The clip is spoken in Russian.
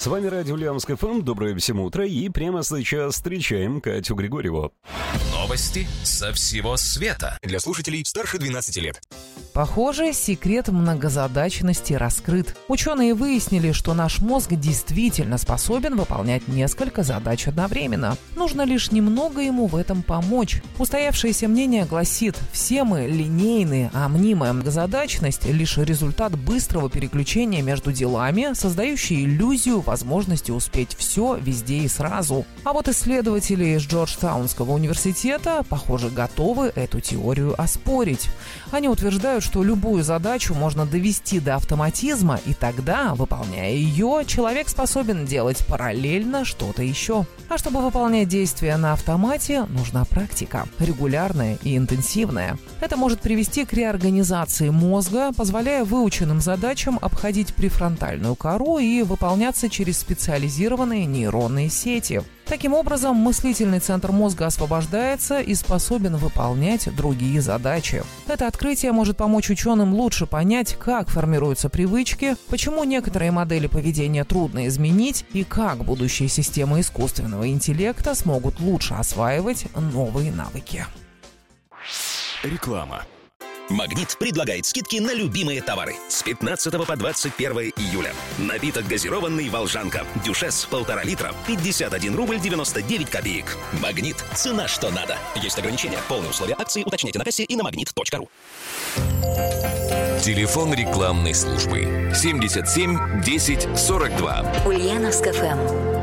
С вами радио Ульяновск ФМ. Доброе всем утро. И прямо сейчас встречаем Катю Григорьеву. Новости со всего света. Для слушателей старше 12 лет. Похоже, секрет многозадачности раскрыт. Ученые выяснили, что наш мозг действительно способен выполнять несколько задач одновременно. Нужно лишь немного ему в этом помочь. Устоявшееся мнение гласит, все мы линейные, а мнимая многозадачность – лишь результат быстрого переключения между делами, создающий иллюзию возможности успеть все везде и сразу. А вот исследователи из Джорджтаунского университета, похоже, готовы эту теорию оспорить. Они утверждают, что любую задачу можно довести до автоматизма, и тогда, выполняя ее, человек способен делать параллельно что-то еще. А чтобы выполнять действия на автомате, нужна практика, регулярная и интенсивная. Это может привести к реорганизации мозга, позволяя выученным задачам обходить префронтальную кору и выполняться через специализированные нейронные сети. Таким образом, мыслительный центр мозга освобождается и способен выполнять другие задачи. Это открытие может помочь ученым лучше понять, как формируются привычки, почему некоторые модели поведения трудно изменить и как будущие системы искусственного интеллекта смогут лучше осваивать новые навыки. Реклама. «Магнит» предлагает скидки на любимые товары с 15 по 21 июля. Напиток газированный «Волжанка». Дюшес 1,5 литра, 51 рубль 99 копеек. «Магнит» – цена что надо. Есть ограничения. Полные условия акции уточняйте на кассе и на magnet.ru. Телефон рекламной службы 77 10 42. Ульяновск ФМ.